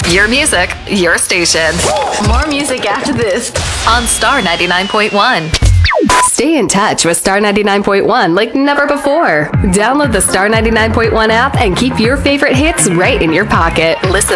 Your music, your station. More music after this on Star 99.1. Stay in touch with Star 99.1 like never before. Download the Star 99.1 app and keep your favorite hits right in your pocket. Listen